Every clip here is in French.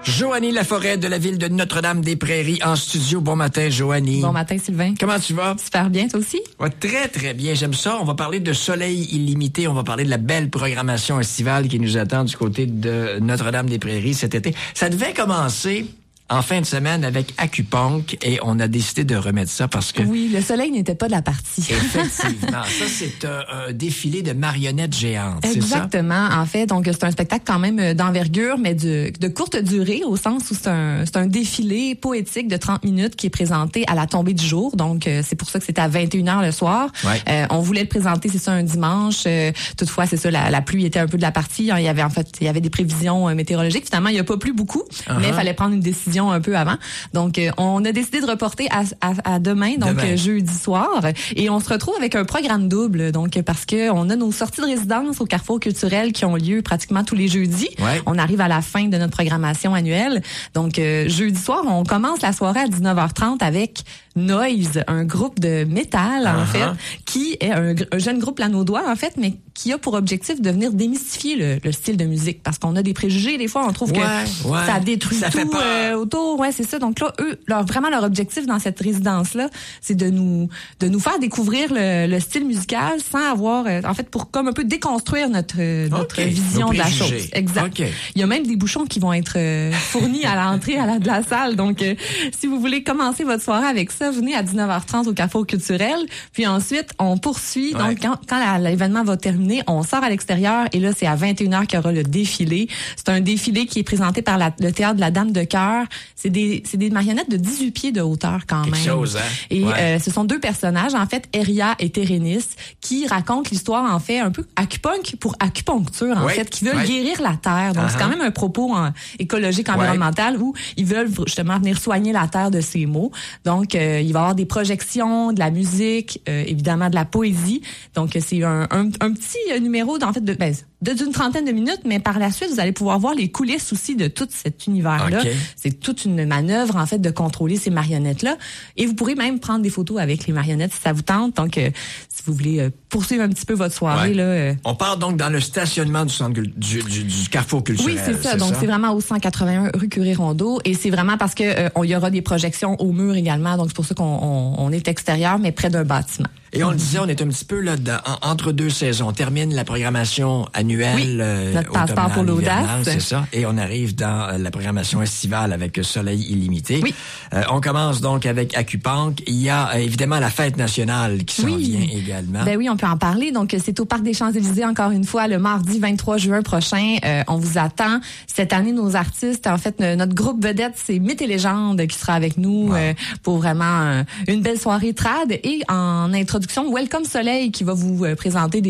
Joanie Laforêt de la ville de Notre-Dame-des-Prairies en studio. Bon matin, Joanie. Bon matin, Sylvain. Comment tu vas? Super bien, toi aussi? Ouais, très, très bien. J'aime ça. On va parler de soleil illimité. On va parler de la belle programmation estivale qui nous attend du côté de Notre-Dame-des-Prairies cet été. Ça devait commencer en fin de semaine avec Acupunk et on a décidé de remettre ça parce que... Oui, le soleil n'était pas de la partie. Effectivement. Ça, c'est un défilé de marionnettes géantes, Exactement. C'est ça? En fait, donc c'est un spectacle quand même d'envergure, mais de courte durée, au sens où c'est un défilé poétique de 30 minutes qui est présenté à la tombée du jour. Donc, c'est pour ça que c'était à 21h le soir. Ouais. On voulait le présenter, c'est ça, un dimanche. Toutefois, c'est ça, la pluie était un peu de la partie. Il y avait des prévisions météorologiques. Finalement, il n'y a pas plu beaucoup, mais il fallait prendre une décision un peu avant. Donc, on a décidé de reporter à demain, donc jeudi soir. Et on se retrouve avec un programme double, donc parce que on a nos sorties de résidence au Carrefour culturel qui ont lieu pratiquement tous les jeudis. Ouais. On arrive à la fin de notre programmation annuelle. Donc, jeudi soir, on commence la soirée à 19h30 avec Noise, un groupe de métal, en fait, qui est un jeune groupe lanaudois, en fait, mais qui a pour objectif de venir démystifier le style de musique. Parce qu'on a des préjugés, des fois, on trouve que ça détruit ça tout autour. Ouais, c'est ça. Donc là, eux, vraiment leur objectif dans cette résidence-là, c'est de nous faire découvrir le style musical sans avoir, en fait, pour comme un peu déconstruire notre vision de la chose. Exact. Okay. Il y a même des bouchons qui vont être fournis à l'entrée de la salle. Donc, si vous voulez commencer votre soirée avec ça, venez à 19h30 au Carrefour culturel. Puis ensuite, on poursuit. Donc, quand l'événement va terminer, on sort à l'extérieur et là, c'est à 21h qu'il y aura le défilé. C'est un défilé qui est présenté par le théâtre de la Dame de Cœur. C'est des marionnettes de 18 pieds de hauteur quand même. Quelque chose, hein? Et ce sont deux personnages, en fait, Eria et Térénis, qui racontent l'histoire, en fait, un peu Acupunk pour acupuncture, en fait, qui veulent guérir la Terre. Donc, c'est quand même un propos écologique, environnemental, où ils veulent justement venir soigner la Terre de ces maux. Donc, il va y avoir des projections, de la musique, évidemment de la poésie. Donc, c'est un petit numéro, en fait, d'une trentaine de minutes, mais par la suite, vous allez pouvoir voir les coulisses aussi de tout cet univers-là. Okay. C'est toute une manœuvre, en fait, de contrôler ces marionnettes-là. Et vous pourrez même prendre des photos avec les marionnettes si ça vous tente. Donc, si vous voulez poursuivre un petit peu votre soirée, là... On part donc dans le stationnement du centre du Carrefour culturel. Oui, c'est ça. Donc, c'est vraiment au 181 rue Curie-Rondeau. Et c'est vraiment parce que il y aura des projections au mur également. Donc, c'est pour ça qu'on est extérieur, mais près d'un bâtiment. Et on le disait, on est un petit peu là entre deux saisons. On termine la programmation annuelle, notre passeport pour l'audace, c'est ça. Et on arrive dans la programmation estivale avec Soleil illimité. Oui. On commence donc avec Acupunk. Il y a évidemment la fête nationale qui s'en vient également. Ben oui, on peut en parler. Donc c'est au Parc des Champs-Élysées encore une fois le mardi 23 juin prochain. On vous attend. Cette année, nos artistes, en fait, notre groupe vedette, c'est Mythes et légendes qui sera avec nous pour vraiment une belle soirée trad et en introduction Welcome Soleil qui va vous présenter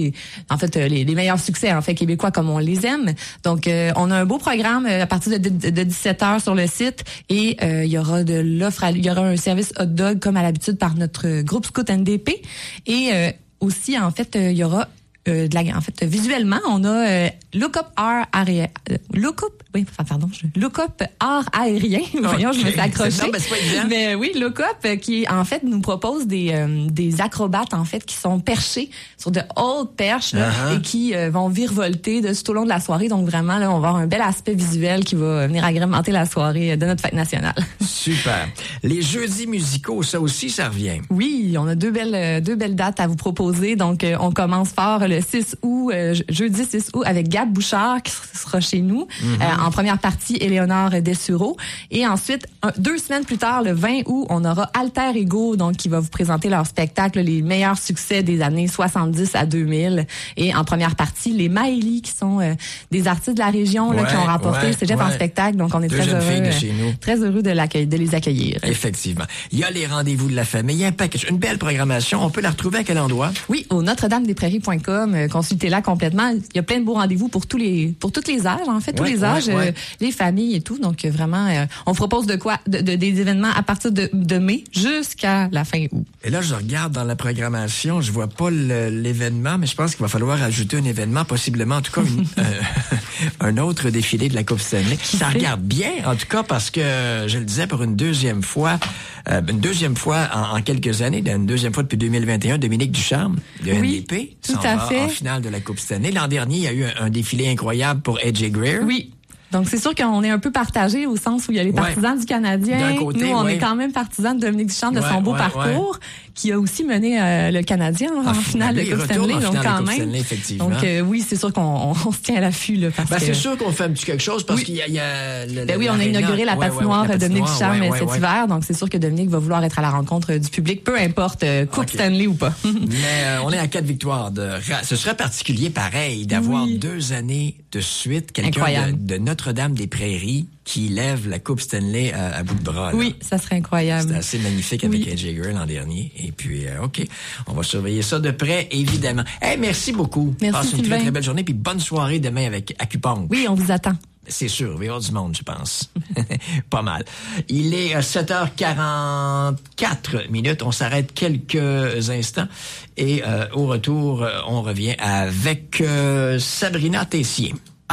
les meilleurs succès en fait québécois comme on les aime. Donc on a un beau programme à partir de 17h sur le site et il y aura de l'offre, il y aura un service hot dog comme à l'habitude par notre groupe Scout NDP et aussi en fait il y aura visuellement, on a Look Up Art Aérien. Look Up Art Aérien. Voyons, je me suis accrochée. Mais oui, Look Up qui en fait nous propose des acrobates en fait qui sont perchés sur de hautes perches et qui vont virevolter tout au long de la soirée. Donc vraiment là, on va avoir un bel aspect visuel qui va venir agrémenter la soirée de notre fête nationale. Super. Les jeudis musicaux, ça aussi, ça revient. Oui, on a deux belles dates à vous proposer. Donc on commence fort le 6 août, jeudi 6 août, avec Gab Bouchard qui sera chez nous. En première partie, Éléonore Dessureau. Et ensuite, 2 semaines plus tard, le 20 août, on aura Alter Ego, donc qui va vous présenter leur spectacle, les meilleurs succès des années 70 à 2000. Et en première partie, les Maëlys, qui sont des artistes de la région qui ont remporté le cégep en spectacle. Donc, on est très heureux de les accueillir. Effectivement. Il y a les rendez-vous de la famille, il y a un package, une belle programmation. On peut la retrouver à quel endroit? Oui, au Notre-Dame-des-Prairies.com. Consultez-la complètement. Il y a plein de beaux rendez-vous pour toutes les âges, en fait, tous les âges, les familles et tout. Donc vraiment, on propose des événements à partir de mai jusqu'à la fin août. Et là, je regarde dans la programmation, je vois pas l'événement, mais je pense qu'il va falloir ajouter un événement, possiblement, en tout cas, un autre défilé de la Coupe Stanley. Ça regarde bien, en tout cas, parce que, je le disais, pour une deuxième fois en quelques années, une deuxième fois depuis 2021, Dominique Ducharme, de NDP, tout à fait. En finale de la Coupe Stanley. L'an dernier, il y a eu un défilé incroyable pour AJ Greer. Oui. Donc, c'est sûr qu'on est un peu partagé au sens où il y a les partisans du Canadien. D'un côté, nous, on est quand même partisans de Dominique Ducharme, de son beau parcours, qui a aussi mené le Canadien en finale de Coupe Stanley. Donc, quand même. Donc, oui, c'est sûr qu'on se tient à l'affût. Là, parce que... c'est sûr qu'on fait un petit quelque chose parce qu'il y a on a inauguré la patinoire de Dominique Ducharme cet hiver. Donc, c'est sûr que Dominique va vouloir être à la rencontre du public, peu importe Coupe Stanley ou pas. Mais on est à 4 victoires. Ce serait particulier, pareil, d'avoir 2 années de suite quelqu'un de Notre-Dame-des-Prairies qui lève la Coupe Stanley à bout de bras. Là. Oui, ça serait incroyable. C'était assez magnifique avec AJ Greer l'an dernier. Et puis, OK, on va surveiller ça de près, évidemment. Merci beaucoup. Merci, passe une très, très belle journée. Puis bonne soirée demain avec Acupuncture. Oui, on vous attend. C'est sûr, il y aura du monde, je pense. Pas mal. Il est 7h44 minutes. On s'arrête quelques instants. Et au retour, on revient avec Sabrina Tessier.